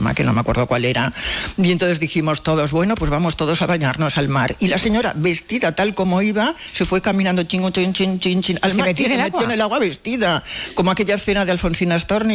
plataforma, que no me acuerdo cuál era, y entonces dijimos todos, bueno, pues vamos todos a bañarnos al mar. Y la señora, vestida tal como iba, se fue caminando chin, chin, chin, chin, chin, al mar y se metió en el agua vestida, como aquella escena de Alfonsina Storni.